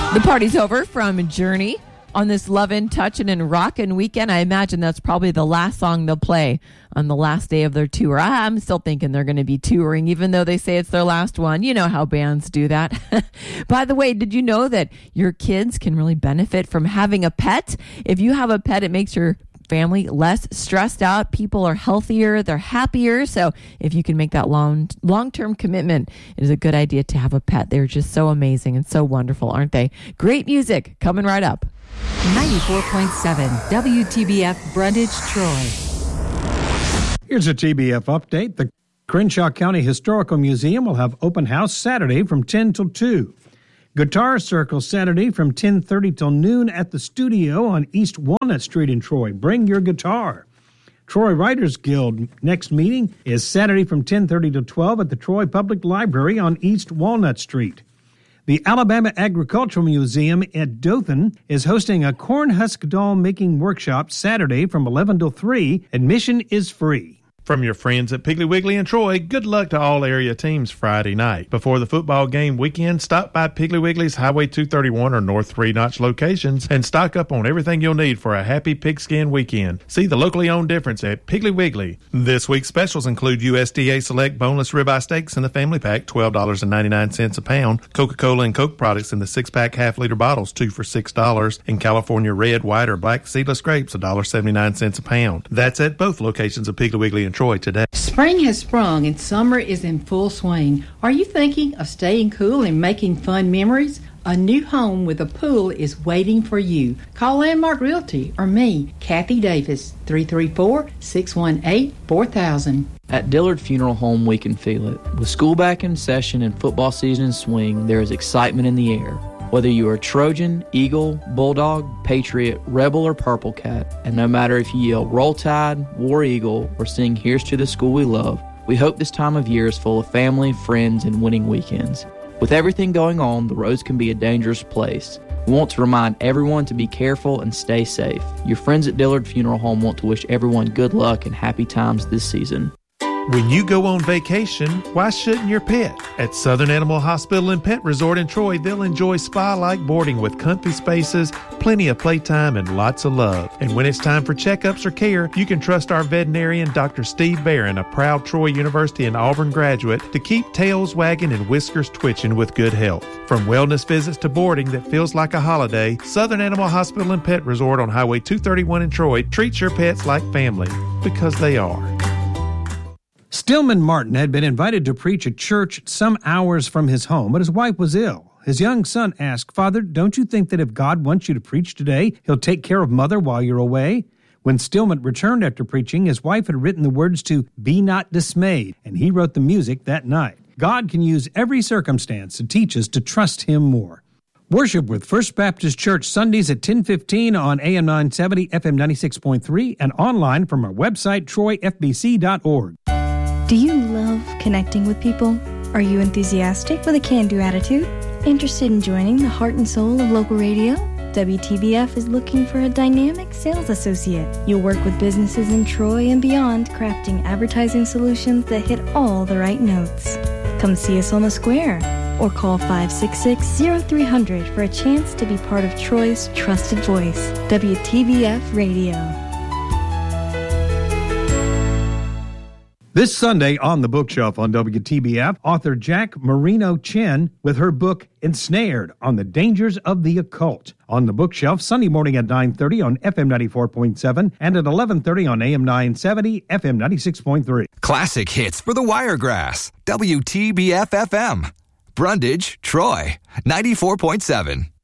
The party's over from Journey on this Lovin', Touchin' and Rockin' weekend. I imagine that's probably the last song they'll play on the last day of their tour. I'm still thinking they're going to be touring, even though they say it's their last one. You know how bands do that. By the way, did you know that your kids can really benefit from having a pet? If you have a pet, it makes your family less stressed out. People are healthier, they're happier. So if you can make that long-term commitment, it is a good idea to have a pet. They're just so amazing and so wonderful, aren't they? Great music coming right up. 94.7 WTBF Brundage, Troy. Here's a TBF update. The Crenshaw County Historical Museum will have open house Saturday from 10 till 2. Guitar Circle Saturday from 10:30 till noon at the studio on East Walnut Street in Troy. Bring your guitar. Troy Writers Guild next meeting is Saturday from 10:30 to 12 at the Troy Public Library on East Walnut Street. The Alabama Agricultural Museum at Dothan is hosting a corn husk doll making workshop Saturday from 11 till 3. Admission is free. From your friends at Piggly Wiggly and Troy, good luck to all area teams Friday night. Before the football game weekend, stop by Piggly Wiggly's Highway 231 or North 3 Notch locations and stock up on everything you'll need for a happy pigskin weekend. See the locally owned difference at Piggly Wiggly. This week's specials include USDA Select Boneless Ribeye Steaks in the family pack, $12.99 a pound. Coca-Cola and Coke products in the 6-pack half-liter bottles, 2 for $6. And California Red, White, or Black Seedless Grapes, $1.79 a pound. That's at both locations of Piggly Wiggly and Troy today. Spring has sprung and summer is in full swing. Are you thinking of staying cool and making fun memories? A new home with a pool is waiting for you. Call Landmark Realty or me, Kathy Davis, 334-618-4000. At Dillard Funeral Home, we can feel it. With school back in session and football season in swing, there is excitement in the air. Whether you are Trojan, Eagle, Bulldog, Patriot, Rebel, or Purple Cat, and no matter if you yell Roll Tide, War Eagle, or sing Here's to the School We Love, we hope this time of year is full of family, friends, and winning weekends. With everything going on, the roads can be a dangerous place. We want to remind everyone to be careful and stay safe. Your friends at Dillard Funeral Home want to wish everyone good luck and happy times this season. When you go on vacation, why shouldn't your pet? At Southern Animal Hospital and Pet Resort in Troy, they'll enjoy spa-like boarding with comfy spaces, plenty of playtime, and lots of love. And when it's time for checkups or care, you can trust our veterinarian, Dr. Steve Barron, a proud Troy University and Auburn graduate, to keep tails wagging and whiskers twitching with good health. From wellness visits to boarding that feels like a holiday, Southern Animal Hospital and Pet Resort on Highway 231 in Troy treats your pets like family, because they are. Stillman Martin had been invited to preach at church some hours from his home, but his wife was ill. His young son asked, "Father, don't you think that if God wants you to preach today, he'll take care of Mother while you're away?" When Stillman returned after preaching, his wife had written the words to Be Not Dismayed, and he wrote the music that night. God can use every circumstance to teach us to trust him more. Worship with First Baptist Church Sundays at 10:15 on AM 970, FM 96.3, and online from our website, troyfbc.org. Do you love connecting with people? Are you enthusiastic with a can-do attitude? Interested in joining the heart and soul of local radio? WTBF is looking for a dynamic sales associate. You'll work with businesses in Troy and beyond, crafting advertising solutions that hit all the right notes. Come see us on the square or call 566-0300 for a chance to be part of Troy's trusted voice, WTBF Radio. This Sunday on the bookshelf on WTBF, author Jack Marino Chen with her book Ensnared on the Dangers of the Occult. On the bookshelf Sunday morning at 9:30 on FM 94.7 and at 11:30 on AM 970, FM 96.3. Classic hits for the Wiregrass. WTBF FM. Brundage, Troy, 94.7.